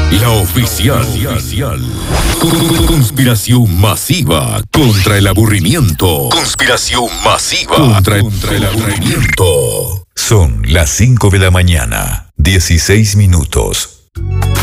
La oficial. Conspiración masiva contra el aburrimiento. Conspiración masiva contra el aburrimiento. Son las 5 de la mañana, 16 minutos.